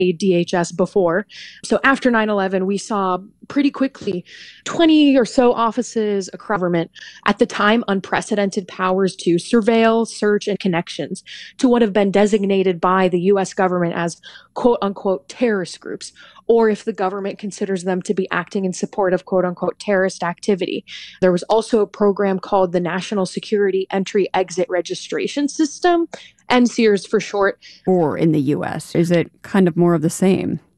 DHS before. So after 9/11, we saw pretty quickly 20 or so offices across government, at the time unprecedented powers to surveil, search, and connections to what have been designated by the US government as quote unquote terrorist groups, or if the government considers them to be acting in support of quote unquote terrorist activity. There was also a program called the National Security Entry Exit Registration System, NSEERS for short. Or in the U.S.? Is it kind of more of the same?